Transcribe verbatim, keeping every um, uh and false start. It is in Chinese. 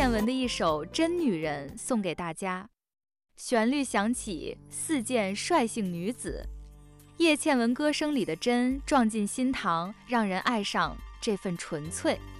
倩文的一首《真女人》送给大家。旋律响起，似见率性女子。叶倩文歌声里的真撞进心膛，让人爱上这份纯粹。